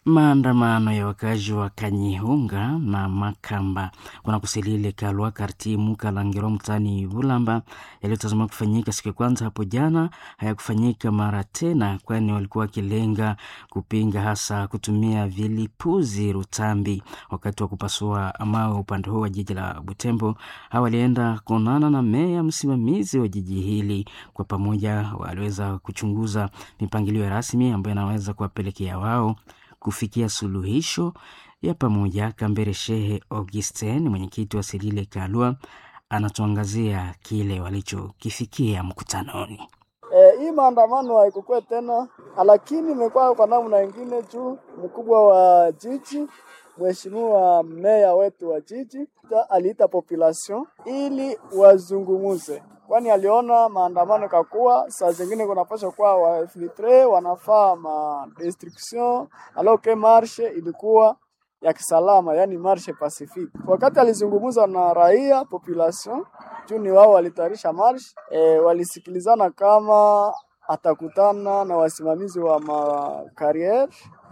Maandamano ya wakazi wa Kanyihunga na Makamba kuna kusilile Kalwa Kartimu Kalangiro mtani Bulamba yaliyotazamiwa kufanyika siku ya kwanza hapo jana hayakufanyika mara tena, kwani walikuwa wakilenga kupinga hasa kutumia vilipuzi rutambi wakati wa kupasua mawe upande huo wa jiji la Butembo. Hawa walienda kuonana na meya msimamizi wa jiji hili. Kwa pamoja waliweza kuchunguza mipangilio rasmi ambayo inaweza kuwapelekea wao kufikia suluhisho ya pamoja. Kambere Shehe Augustin, mwenyekiti wa Silile Kalwa, anatuangazia kile walichokifikia mkutanoni. Hii maandamano haikukua tena, lakini imekuwa kwa namna nyingine juu mkubwa wa jiji, mheshimiwa meya wetu wa jiji aliita population ili wazungumuze, kwani aliona maandamano kakuwa saa zingine kunapaswa kuwa wa filtre wanafaa ma destruction alors que marche ilikuwa ya kisalama, yani marche pacifique. Wakati alizungumza na raia population juu ni wao walitayarisha marche, walisikilizana kama atakutana na wasimamizi wa makariere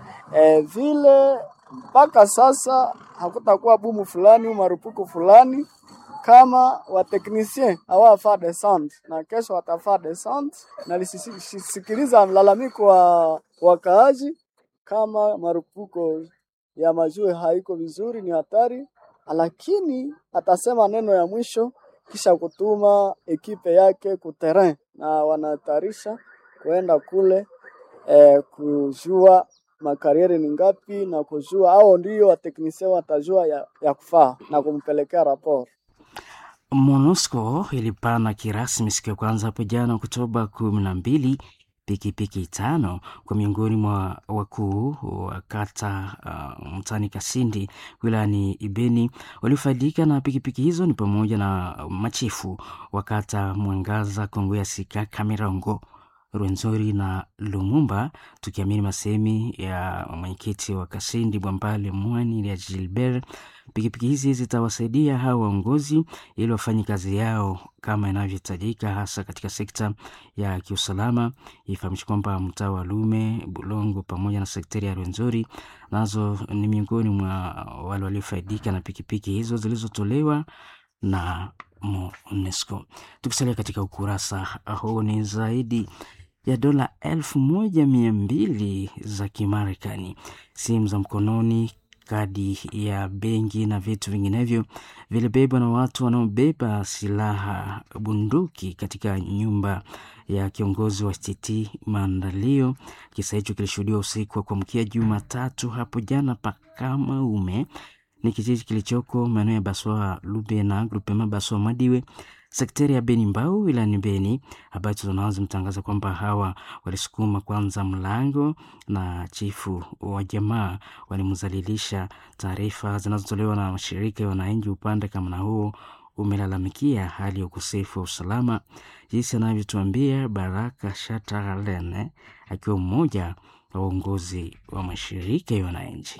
vile mpaka sasa hakutakuwa bumu fulani marupuko fulani kama wateknisien hawafaa descente, na kesho watafaa descente. Na lisikiliza mlalamiko wa wakaaji kama marupuko ya majue haiko vizuri, ni hatari, lakini atasema neno ya mwisho kisha kutuma ekipe yake ku terrain, na wanatayarisha kuenda kule kujua makariere ni ngapi na kujua hao ndio wateknisia watajua ya kufaa na kumpelekea rapport. MONUSCO ilipana kirasmi siku ya kwanza hapo jana Oktoba 12 pikipiki 5 kwa miongoni mwa wakuu wa kata mtani Kasindi wilayani Ibeni. Waliofaidika na pikipiki hizo ni pamoja na machifu wa kata Mwangaza, Kongwea, Sika, Kamirongo, Rwenzori na Lumumba, tukiamini masemi ya mwenyekiti wa Kasindi Bwambale Mwani ya Gilbert. Pikipiki hizi zitawasaidia hao waongozi ili wafanye kazi yao kama inavyohitajika, hasa katika sekta ya kiusalama. Ifahamishwe kwamba mtaa wa Lume, Bulongo pamoja na sekteri ya Rwenzori nazo ni miongoni mwa wale waliofaidika na pikipiki hizo zilizotolewa na MONUSCO. Tukisalia katika ukurasa huu, ni zaidi ya dola 1200 za Kimarekani, simu za mkononi, kadi ya benki na vitu vinginevyo vilibebwa na watu wanaobeba silaha bunduki katika nyumba ya kiongozi wa STT Maandalio. Kisa hicho kilishuhudiwa usiku wa kuamkia Jumatatu hapo jana Pakamaume, ni kijiji kilichoko maeneo ya Baswa Lube na grupema Baswa Madiwe, sekteri ya Beni Mbau wilayani Beni. Habari tunazo mtangaza kwamba hawa walisukuma kwanza mlango na chifu wa jamaa walimzalilisha. Taarifa zinazotolewa na mashirika ya wananchi upande kama huo umelalamikia hali ya ukosefu wa usalama, jinsi anavyotuambia Baraka Shataralene akiwa mmoja wa uongozi wa mashirika ya wananchi.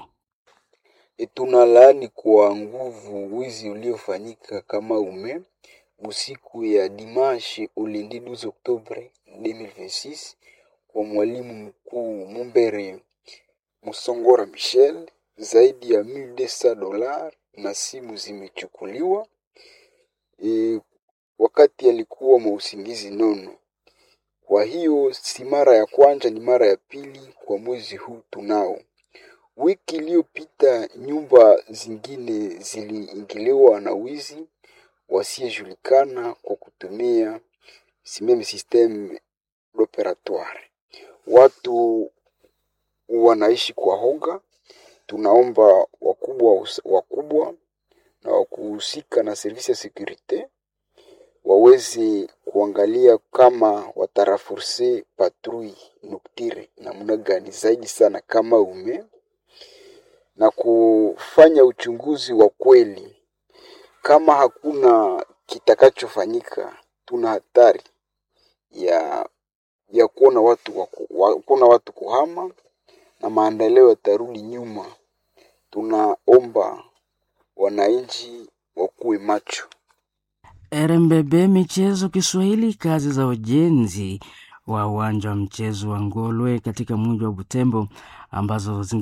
Tunalaani kwa nguvu wizi uliofanyika kama usiku ya dimanche ulendi 12 Oktobre 2026 kwa mwalimu mkuu Mumbere Musongora Michel. Zaidi ya $1,200 na simu zimechukuliwa wakati alikuwa mausingizi nono. Kwa hiyo si mara ya kwanza, ni mara ya pili kwa mwezi huu tunao. Wiki iliyopita nyumba zingine ziliingiliwa na wizi wasiyejulikana kwa kutumia simeme system operatoire. Watu wanaishi kwa hoga. Tunaomba wakubwa na wakuhusika na service ya securite waweze kuangalia kama wataraforce patrouille nocturne namna gani zaidi sana kama na kufanya uchunguzi wa kweli. Kama hakuna kitakachofanyika, tuna hatari ya kuona watu kuhama na maendeleo yatarudi nyuma. Tunaomba wananchi wakuwe macho. RMBB Michezo Kiswahili. Kazi za ujenzi wa uwanja wa mchezo wa Ngolwe katika mji wa Butembo ambazo